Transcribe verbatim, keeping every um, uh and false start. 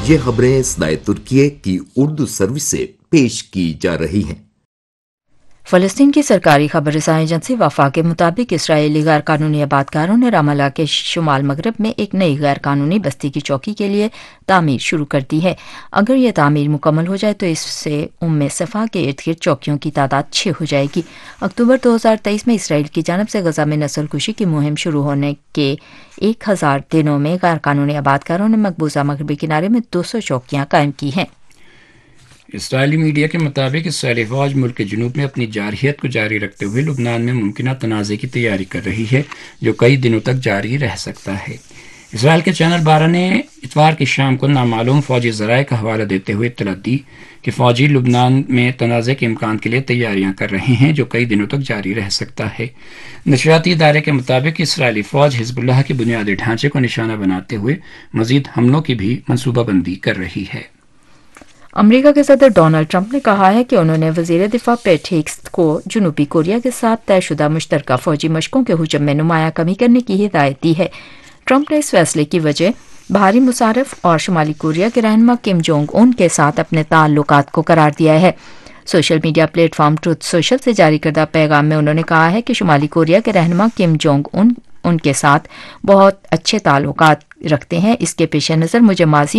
یہ خبریں صدائے ترکیہ کی اردو سروس سے پیش کی جا رہی ہیں۔ فلسطین کی سرکاری خبر رساں ایجنسی وفا کے مطابق اسرائیلی غیر قانونی آباد کاروں نے رام اللہ کے شمال مغرب میں ایک نئی غیر قانونی بستی کی چوکی کے لیے تعمیر شروع کر دی ہے۔ اگر یہ تعمیر مکمل ہو جائے تو اس سے ام صفا کے ارد گرد چوکیوں کی تعداد چھ ہو جائے گی۔ اکتوبر دو ہزار تیئیس میں اسرائیل کی جانب سے غزہ میں نسل کشی کی مہم شروع ہونے کے ایک ہزار دنوں میں غیر قانونی آباد کاروں نے مقبوضہ مغربی کنارے میں دو سو چوکیاں قائم کی ہیں۔ اسرائیلی میڈیا کے مطابق اسرائیلی فوج ملک کے جنوب میں اپنی جارحیت کو جاری رکھتے ہوئے لبنان میں ممکنہ تنازع کی تیاری کر رہی ہے جو کئی دنوں تک جاری رہ سکتا ہے۔ اسرائیل کے چینل بارہ نے اتوار کی شام کو نامعلوم فوجی ذرائع کا حوالہ دیتے ہوئے اطلاع دی کہ فوجی لبنان میں تنازع کے امکان کے لیے تیاریاں کر رہے ہیں جو کئی دنوں تک جاری رہ سکتا ہے۔ نشریاتی ادارے کے مطابق اسرائیلی فوج حزب اللہ کے بنیادی ڈھانچے کو نشانہ بناتے ہوئے مزید حملوں کی بھی منصوبہ بندی کر رہی ہے۔ امریکہ کے صدر ڈونلڈ ٹرمپ نے کہا ہے کہ انہوں نے وزیر دفاع پیٹ ہیگس کو جنوبی کوریا کے ساتھ طے شدہ مشترکہ فوجی مشقوں کے حجم میں نمایاں کمی کرنے کی ہدایت دی ہے۔ ٹرمپ نے اس فیصلے کی وجہ بھاری مصارف اور شمالی کوریا کے رہنما کم جونگ ان کے ساتھ اپنے تعلقات کو قرار دیا ہے۔ Social media plate form truth social سے جاری کردہ پیغام میں انہوں نے کہا ہے کہ شمالی کوریا کے رہنما کم جونگ ان ان کے ساتھ بہت اچھے تعلقات رکھتے ہیں۔ اس کے پیش نظر مجھے ماضی